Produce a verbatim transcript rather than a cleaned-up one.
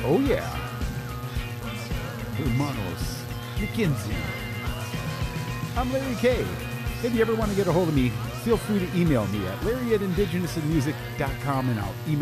Oh, yeah. Hermanos McKenzie. I'm Larry K. If you ever want to get a hold of me, feel free to email me at larry at indigenous and music dot com, and I'll email